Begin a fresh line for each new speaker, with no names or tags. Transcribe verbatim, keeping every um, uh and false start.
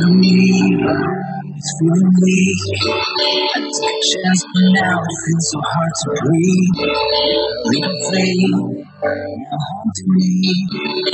part of me is feeling weak. I took a chance, but now it feels so hard to breathe. Leap of faith, now haunting me.